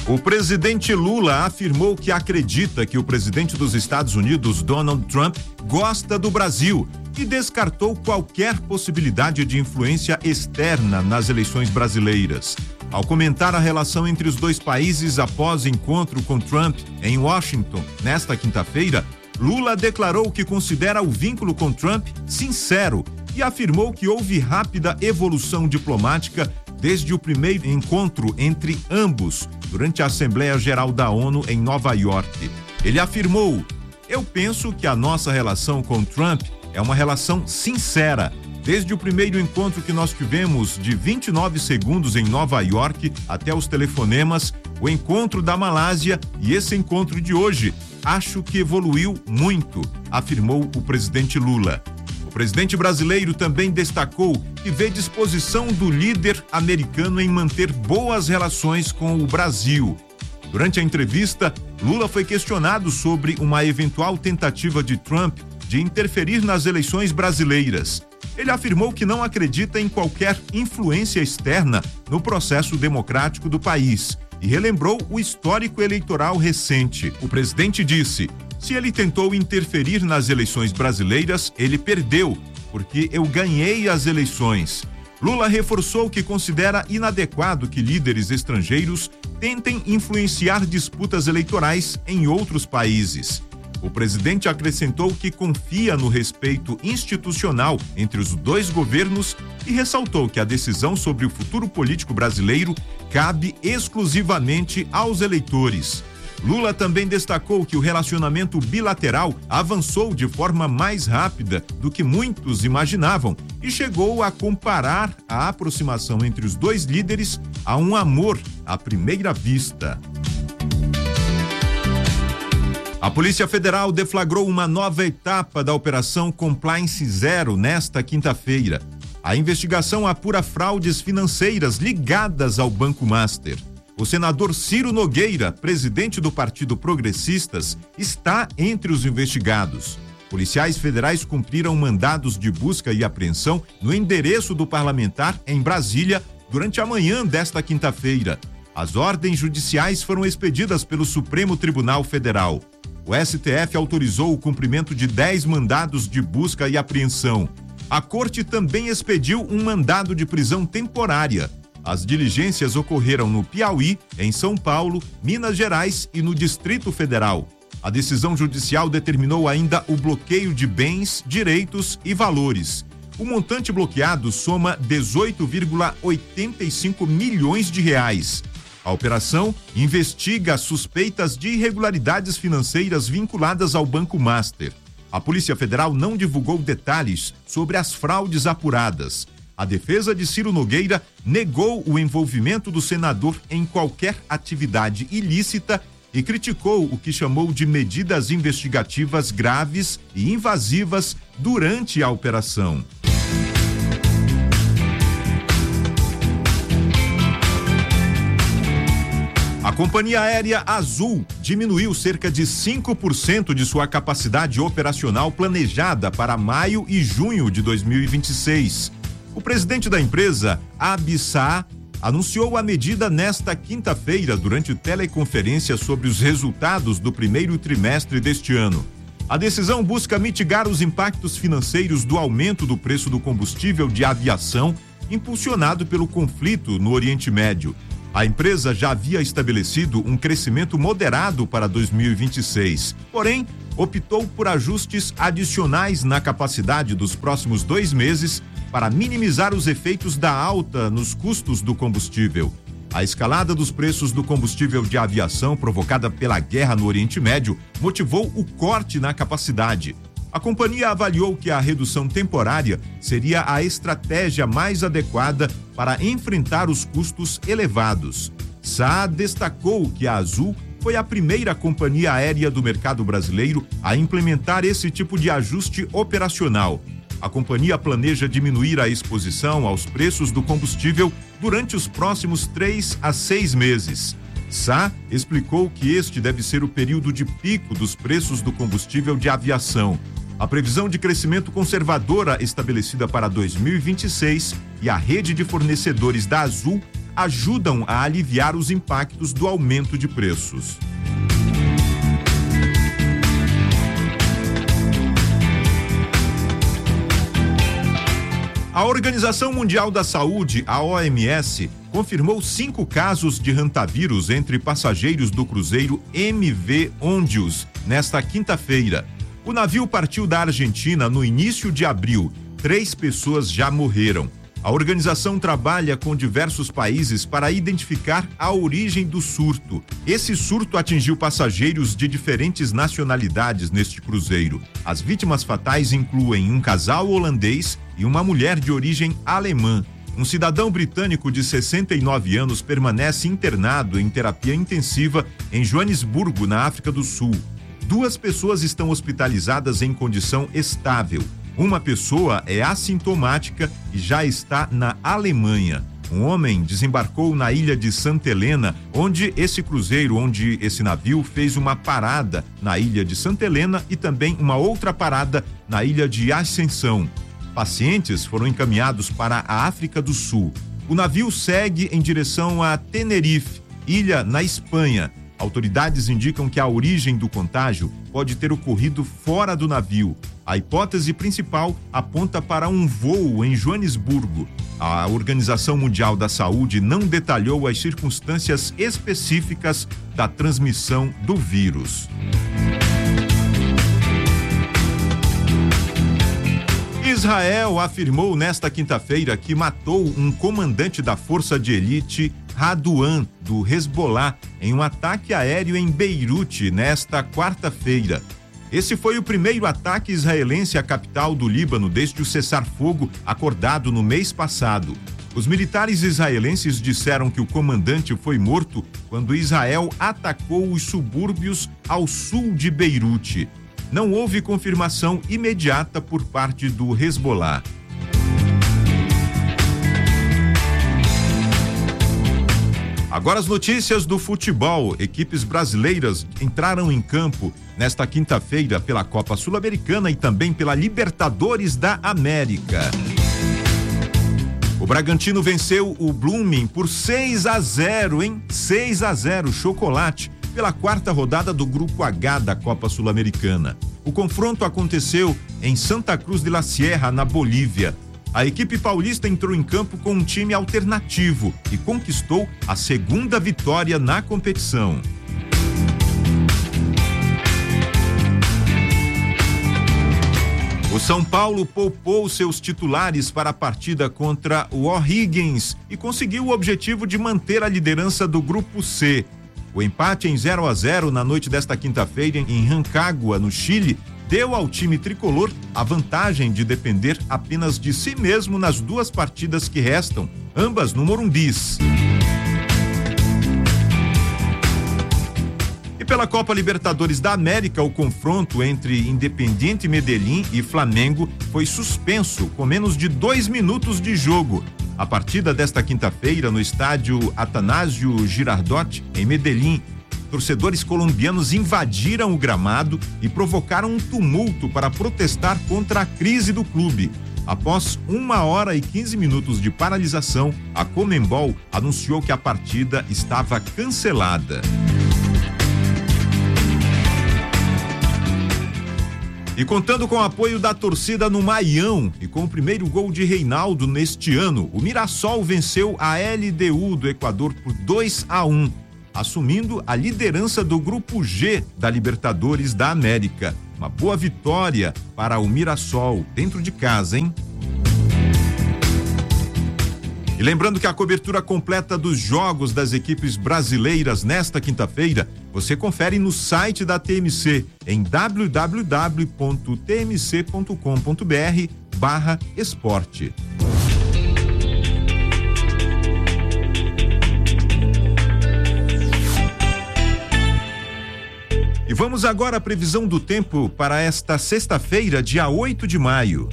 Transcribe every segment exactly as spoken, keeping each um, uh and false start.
O presidente Lula afirmou que acredita que o presidente dos Estados Unidos, Donald Trump, gosta do Brasil e descartou qualquer possibilidade de influência externa nas eleições brasileiras. Ao comentar a relação entre os dois países após encontro com Trump em Washington nesta quinta-feira, Lula declarou que considera o vínculo com Trump sincero e afirmou que houve rápida evolução diplomática desde o primeiro encontro entre ambos durante a Assembleia Geral da ONU em Nova York. Ele afirmou: "Eu penso que a nossa relação com Trump é uma relação sincera. Desde o primeiro encontro que nós tivemos de vinte e nove segundos em Nova York até os telefonemas, o encontro da Malásia e esse encontro de hoje, acho que evoluiu muito", afirmou o presidente Lula. O presidente brasileiro também destacou que vê disposição do líder americano em manter boas relações com o Brasil. Durante a entrevista, Lula foi questionado sobre uma eventual tentativa de Trump de interferir nas eleições brasileiras. Ele afirmou que não acredita em qualquer influência externa no processo democrático do país e relembrou o histórico eleitoral recente. O presidente disse: "Se ele tentou interferir nas eleições brasileiras, ele perdeu, porque eu ganhei as eleições." Lula reforçou que considera inadequado que líderes estrangeiros tentem influenciar disputas eleitorais em outros países. O presidente acrescentou que confia no respeito institucional entre os dois governos e ressaltou que a decisão sobre o futuro político brasileiro cabe exclusivamente aos eleitores. Lula também destacou que o relacionamento bilateral avançou de forma mais rápida do que muitos imaginavam e chegou a comparar a aproximação entre os dois líderes a um amor à primeira vista. A Polícia Federal deflagrou uma nova etapa da Operação Compliance Zero nesta quinta-feira. A investigação apura fraudes financeiras ligadas ao Banco Master. O senador Ciro Nogueira, presidente do Partido Progressistas, está entre os investigados. Policiais federais cumpriram mandados de busca e apreensão no endereço do parlamentar em Brasília durante a manhã desta quinta-feira. As ordens judiciais foram expedidas pelo Supremo Tribunal Federal. O S T F autorizou o cumprimento de dez mandados de busca e apreensão. A corte também expediu um mandado de prisão temporária. As diligências ocorreram no Piauí, em São Paulo, Minas Gerais e no Distrito Federal. A decisão judicial determinou ainda o bloqueio de bens, direitos e valores. O montante bloqueado soma dezoito vírgula oitenta e cinco milhões de reais. A operação investiga suspeitas de irregularidades financeiras vinculadas ao Banco Master. A Polícia Federal não divulgou detalhes sobre as fraudes apuradas. A defesa de Ciro Nogueira negou o envolvimento do senador em qualquer atividade ilícita e criticou o que chamou de medidas investigativas graves e invasivas durante a operação. A companhia aérea Azul diminuiu cerca de cinco por cento de sua capacidade operacional planejada para maio e junho de dois mil e vinte e seis. O presidente da empresa, Abhi Shah, anunciou a medida nesta quinta-feira durante teleconferência sobre os resultados do primeiro trimestre deste ano. A decisão busca mitigar os impactos financeiros do aumento do preço do combustível de aviação, impulsionado pelo conflito no Oriente Médio. A empresa já havia estabelecido um crescimento moderado para dois mil e vinte e seis, porém, optou por ajustes adicionais na capacidade dos próximos dois meses para minimizar os efeitos da alta nos custos do combustível. A escalada dos preços do combustível de aviação provocada pela guerra no Oriente Médio motivou o corte na capacidade. A companhia avaliou que a redução temporária seria a estratégia mais adequada para enfrentar os custos elevados. Shah destacou que a Azul foi a primeira companhia aérea do mercado brasileiro a implementar esse tipo de ajuste operacional. A companhia planeja diminuir a exposição aos preços do combustível durante os próximos três a seis meses. Shah explicou que este deve ser o período de pico dos preços do combustível de aviação. A previsão de crescimento conservadora estabelecida para dois mil e vinte e seis e a rede de fornecedores da Azul ajudam a aliviar os impactos do aumento de preços. A Organização Mundial da Saúde, a O M S, confirmou cinco casos de hantavírus entre passageiros do cruzeiro M V Ondius nesta quinta-feira. O navio partiu da Argentina no início de abril. Três pessoas já morreram. A organização trabalha com diversos países para identificar a origem do surto. Esse surto atingiu passageiros de diferentes nacionalidades neste cruzeiro. As vítimas fatais incluem um casal holandês e uma mulher de origem alemã. Um cidadão britânico de sessenta e nove anos permanece internado em terapia intensiva em Joanesburgo, na África do Sul. Duas pessoas estão hospitalizadas em condição estável. Uma pessoa é assintomática e já está na Alemanha. Um homem desembarcou na ilha de Santa Helena, onde esse cruzeiro, onde esse navio fez uma parada na ilha de Santa Helena e também uma outra parada na ilha de Ascensão. Pacientes foram encaminhados para a África do Sul. O navio segue em direção a Tenerife, ilha na Espanha. Autoridades indicam que a origem do contágio pode ter ocorrido fora do navio. A hipótese principal aponta para um voo em Joanesburgo. A Organização Mundial da Saúde não detalhou as circunstâncias específicas da transmissão do vírus. Israel afirmou nesta quinta-feira que matou um comandante da força de elite Raduan, do Hezbollah, em um ataque aéreo em Beirute nesta quarta-feira. Esse foi o primeiro ataque israelense à capital do Líbano desde o cessar-fogo acordado no mês passado. Os militares israelenses disseram que o comandante foi morto quando Israel atacou os subúrbios ao sul de Beirute. Não houve confirmação imediata por parte do Hezbollah. Agora as notícias do futebol. Equipes brasileiras entraram em campo nesta quinta-feira pela Copa Sul-Americana e também pela Libertadores da América. O Bragantino venceu o Blooming por seis a zero, hein? seis a zero, chocolate, pela quarta rodada do Grupo H da Copa Sul-Americana. O confronto aconteceu em Santa Cruz de la Sierra, na Bolívia. A equipe paulista entrou em campo com um time alternativo e conquistou a segunda vitória na competição. O São Paulo poupou seus titulares para a partida contra o O'Higgins e conseguiu o objetivo de manter a liderança do Grupo C. O empate em zero a zero na noite desta quinta-feira em Rancagua, no Chile, deu ao time tricolor a vantagem de depender apenas de si mesmo nas duas partidas que restam, ambas no Morumbis. E pela Copa Libertadores da América, o confronto entre Independiente Medellín e Flamengo foi suspenso com menos de dois minutos de jogo. A partida desta quinta-feira no estádio Atanásio Girardot, em Medellín, torcedores colombianos invadiram o gramado e provocaram um tumulto para protestar contra a crise do clube. Após uma hora e quinze minutos de paralisação, a Conmebol anunciou que a partida estava cancelada. E contando com o apoio da torcida no Maião e com o primeiro gol de Reinaldo neste ano, o Mirassol venceu a L D U do Equador por dois a um. Assumindo a liderança do Grupo G da Libertadores da América. Uma boa vitória para o Mirassol, dentro de casa, hein? E lembrando que a cobertura completa dos jogos das equipes brasileiras nesta quinta-feira, você confere no site da T M C, em w w w ponto t m c ponto com ponto b r barra esporte. E vamos agora à previsão do tempo para esta sexta-feira, dia oito de maio.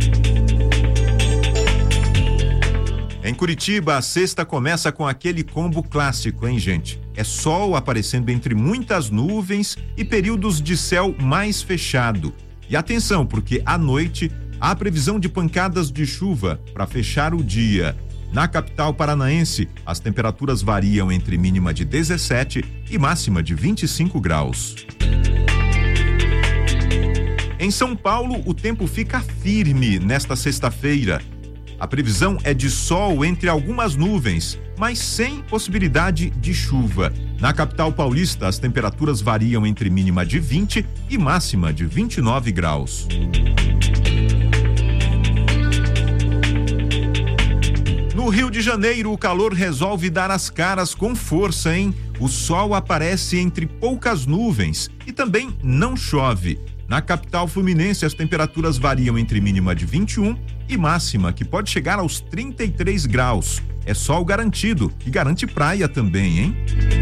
Em Curitiba, a sexta começa com aquele combo clássico, hein, gente? É sol aparecendo entre muitas nuvens e períodos de céu mais fechado. E atenção, porque à noite há previsão de pancadas de chuva para fechar o dia. Na capital paranaense, as temperaturas variam entre mínima de dezessete e máxima de vinte e cinco graus. Em São Paulo, o tempo fica firme nesta sexta-feira. A previsão é de sol entre algumas nuvens, mas sem possibilidade de chuva. Na capital paulista, as temperaturas variam entre mínima de vinte e máxima de vinte e nove graus. No Rio de Janeiro, o calor resolve dar as caras com força, hein? O sol aparece entre poucas nuvens e também não chove. Na capital fluminense, as temperaturas variam entre mínima de vinte e um e máxima, que pode chegar aos trinta e três graus. É sol garantido e garante praia também, hein?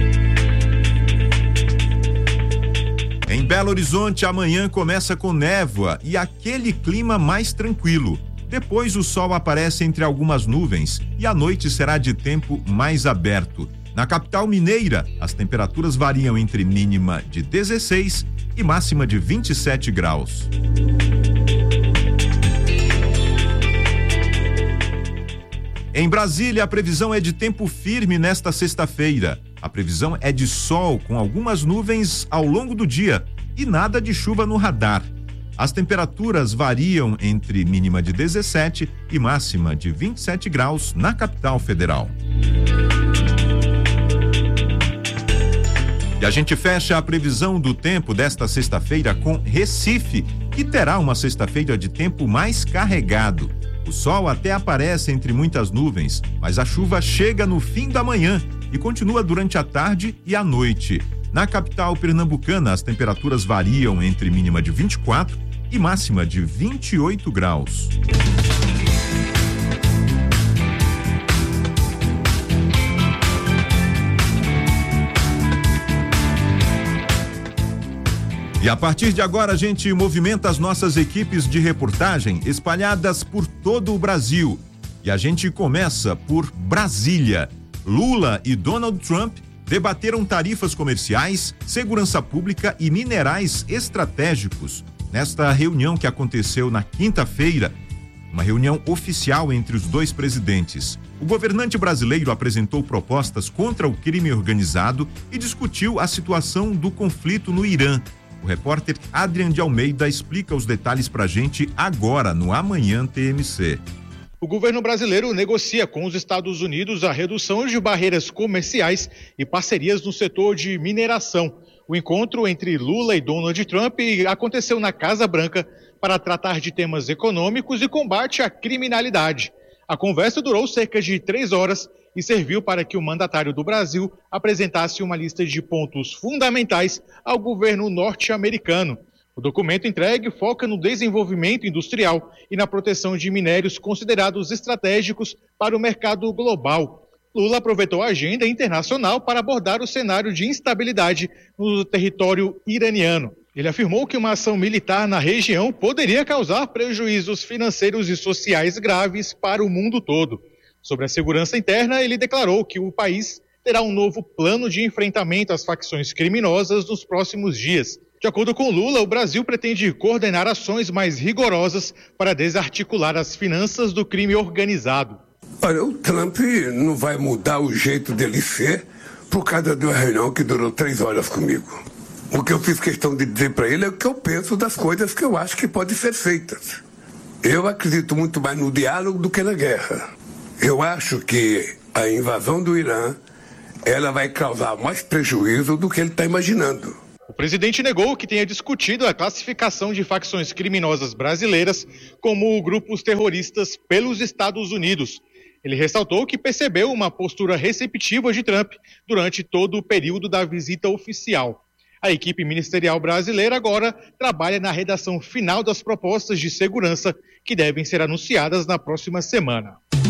Em Belo Horizonte, amanhã começa com névoa e aquele clima mais tranquilo. Depois o sol aparece entre algumas nuvens e a noite será de tempo mais aberto. Na capital mineira, as temperaturas variam entre mínima de dezesseis e máxima de vinte e sete graus. Em Brasília, a previsão é de tempo firme nesta sexta-feira. A previsão é de sol com algumas nuvens ao longo do dia e nada de chuva no radar. As temperaturas variam entre mínima de dezessete e máxima de vinte e sete graus na capital federal. E a gente fecha a previsão do tempo desta sexta-feira com Recife, que terá uma sexta-feira de tempo mais carregado. O sol até aparece entre muitas nuvens, mas a chuva chega no fim da manhã e continua durante a tarde e a noite. Na capital pernambucana, as temperaturas variam entre mínima de vinte e quatro e máxima de vinte e oito graus. E a partir de agora a gente movimenta as nossas equipes de reportagem espalhadas por todo o Brasil. E a gente começa por Brasília. Lula e Donald Trump debateram tarifas comerciais, segurança pública e minerais estratégicos nesta reunião que aconteceu na quinta-feira, uma reunião oficial entre os dois presidentes. O governante brasileiro apresentou propostas contra o crime organizado e discutiu a situação do conflito no Irã. O repórter Adrian de Almeida explica os detalhes pra gente agora no Amanhã T M C. O governo brasileiro negocia com os Estados Unidos a redução de barreiras comerciais e parcerias no setor de mineração. O encontro entre Lula e Donald Trump aconteceu na Casa Branca para tratar de temas econômicos e combate à criminalidade. A conversa durou cerca de três horas e serviu para que o mandatário do Brasil apresentasse uma lista de pontos fundamentais ao governo norte-americano. O documento entregue foca no desenvolvimento industrial e na proteção de minérios considerados estratégicos para o mercado global. Lula aproveitou a agenda internacional para abordar o cenário de instabilidade no território iraniano. Ele afirmou que uma ação militar na região poderia causar prejuízos financeiros e sociais graves para o mundo todo. Sobre a segurança interna, ele declarou que o país terá um novo plano de enfrentamento às facções criminosas nos próximos dias. De acordo com Lula, o Brasil pretende coordenar ações mais rigorosas para desarticular as finanças do crime organizado. Olha, o Trump não vai mudar o jeito dele ser por causa de uma reunião que durou três horas comigo. O que eu fiz questão de dizer para ele é o que eu penso das coisas que eu acho que podem ser feitas. Eu acredito muito mais no diálogo do que na guerra. Eu acho que a invasão do Irã, ela vai causar mais prejuízo do que ele está imaginando. O presidente negou que tenha discutido a classificação de facções criminosas brasileiras como grupos terroristas pelos Estados Unidos. Ele ressaltou que percebeu uma postura receptiva de Trump durante todo o período da visita oficial. A equipe ministerial brasileira agora trabalha na redação final das propostas de segurança que devem ser anunciadas na próxima semana.